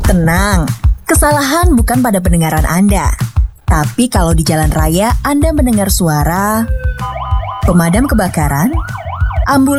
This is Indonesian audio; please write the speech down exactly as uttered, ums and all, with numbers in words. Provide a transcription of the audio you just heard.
Tenang, kesalahan bukan pada pendengaran Anda. Tapi kalau di jalan raya Anda mendengar suara pemadam kebakaran, ambulans